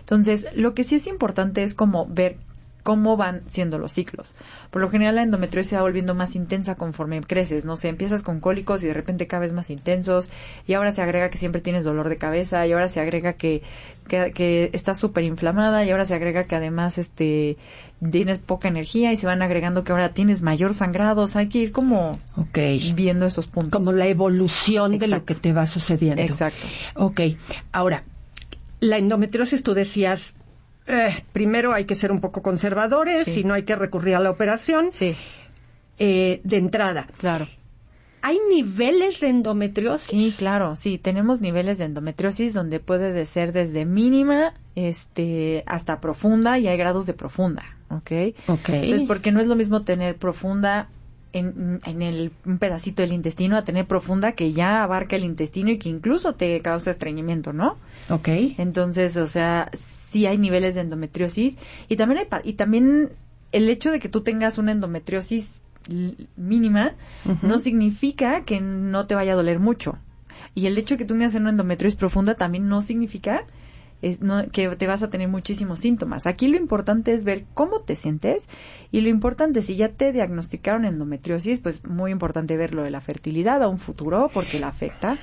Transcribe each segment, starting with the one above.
Entonces, lo que sí es importante es como ver cómo van siendo los ciclos. Por lo general, la endometriosis se va volviendo más intensa conforme creces, no sé, empiezas con cólicos y de repente cada vez más intensos, y ahora se agrega que siempre tienes dolor de cabeza, y ahora se agrega que estás súper inflamada, y ahora se agrega que además tienes poca energía, y se van agregando que ahora tienes mayor sangrado. O sea, hay que ir como viendo esos puntos. Como la evolución de lo que te va sucediendo. Exacto. Ok, ahora, la endometriosis tú decías, primero hay que ser un poco conservadores y no hay que recurrir a la operación. Sí. De entrada. Claro. ¿Hay niveles de endometriosis? Sí, claro, sí. Tenemos niveles de endometriosis donde puede ser desde mínima hasta profunda, y hay grados de profunda, ¿ok? Entonces, porque no es lo mismo tener profunda en un pedacito del intestino a tener profunda que ya abarca el intestino y que incluso te causa estreñimiento, ¿no? Ok. Entonces, o sea, sí hay niveles de endometriosis, y también el hecho de que tú tengas una endometriosis mínima no significa que no te vaya a doler mucho, y el hecho de que tú tengas una endometriosis profunda también no significa que te vas a tener muchísimos síntomas. Aquí lo importante es ver cómo te sientes, y lo importante, si ya te diagnosticaron endometriosis, pues muy importante ver lo de la fertilidad a un futuro, porque la afecta.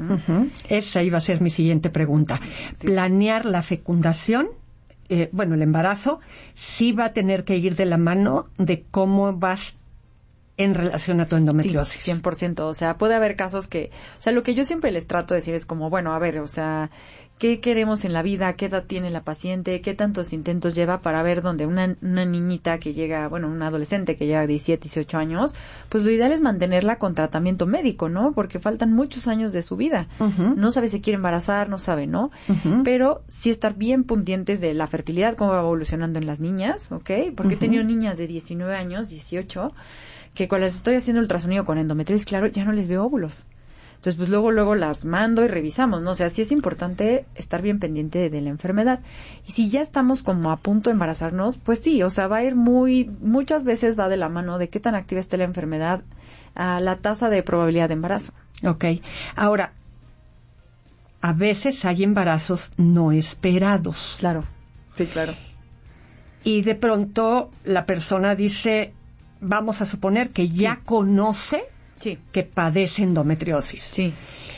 Esa iba a ser mi siguiente pregunta. Sí. Planear la fecundación, el embarazo, sí va a tener que ir de la mano de cómo vas en relación a tu endometriosis. Sí, 100%. O sea, puede haber casos lo que yo siempre les trato de decir es como, bueno, a ver, o sea, ¿qué queremos en la vida? ¿Qué edad tiene la paciente? ¿Qué tantos intentos lleva? Para ver donde una niñita que llega, una adolescente que llega a 17, 18 años, pues lo ideal es mantenerla con tratamiento médico, ¿no? Porque faltan muchos años de su vida. No sabe si quiere embarazar, no sabe, ¿no? Pero sí estar bien pendientes de la fertilidad, cómo va evolucionando en las niñas, ¿ok? Porque he tenido niñas de 19 años, 18, que cuando les estoy haciendo ultrasonido con endometriosis, claro, ya no les veo óvulos. Entonces, pues luego las mando y revisamos, ¿no? O sea, sí es importante estar bien pendiente de la enfermedad. Y si ya estamos como a punto de embarazarnos, pues sí, o sea, va a ir muchas veces va de la mano de qué tan activa esté la enfermedad a la tasa de probabilidad de embarazo. Ok. Ahora, a veces hay embarazos no esperados. Claro, sí, claro. Y de pronto la persona dice, vamos a suponer que ya conoce que padece endometriosis. Sí.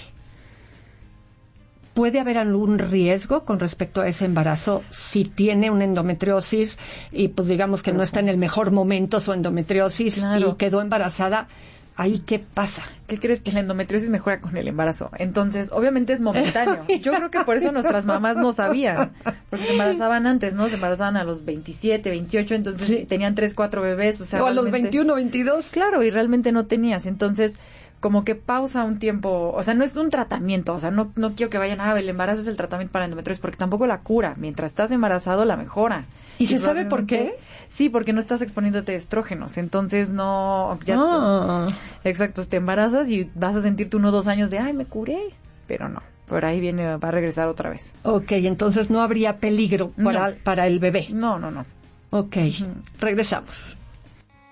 ¿Puede haber algún riesgo con respecto a ese embarazo si tiene una endometriosis y pues digamos que no está en el mejor momento su endometriosis y quedó embarazada? ¿Ahí qué pasa? ¿Qué crees? Que la endometriosis mejora con el embarazo. Entonces, obviamente es momentáneo. Yo creo que por eso nuestras mamás no sabían, porque se embarazaban antes, ¿no? Se embarazaban a los 27, 28, entonces tenían 3, 4 bebés. O a los 21, 22. Claro, y realmente no tenías. Entonces, como que pausa un tiempo, o sea, no es un tratamiento, o sea, no quiero que vayan, el embarazo es el tratamiento para la endometriosis, porque tampoco la cura. Mientras estás embarazado, la mejora. ¿Y se sabe por qué? Sí, porque no estás exponiéndote a estrógenos, entonces exacto, te embarazas y vas a sentirte 1 o 2 años de, me curé, pero no, por ahí va a regresar otra vez. Ok, entonces no habría peligro para el bebé. No. Ok, regresamos.